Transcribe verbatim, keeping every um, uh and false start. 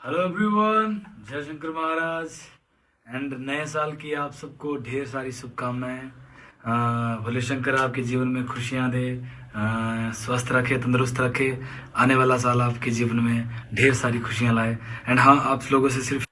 Hello everyone, जय Shankar Maharaj and नए साल की आप सबको ढेर सारी शुभकामनाएं। भोले शंकर आपके जीवन में खुशियां दे, आ, स्वस्थ रखे, तंदुरुस्त रखे। आने वाला साल आपके जीवन में ढेर सारी खुशियां लाए। एंड हाँ, आप लोगों से सिर्फ